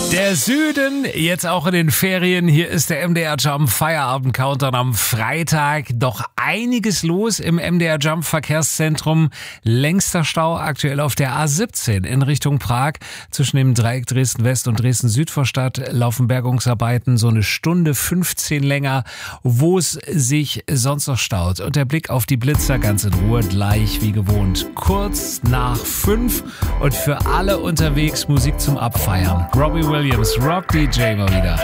Der Süden, jetzt auch in den Ferien. Hier ist der MDR Jump Feierabend Countdown am Freitag. Doch einiges los im MDR Jump Verkehrszentrum. Längster Stau aktuell auf der A17 in Richtung Prag. Zwischen dem Dreieck Dresden West und Dresden Südvorstadt laufen Bergungsarbeiten so eine Stunde 15 länger, wo es sich sonst noch staut. Und der Blick auf die Blitzer ganz in Ruhe, gleich wie gewohnt. Kurz nach 5 und für alle unterwegs Musik zum Abfeiern. Robbie Williams, Rock DJ mal wieder.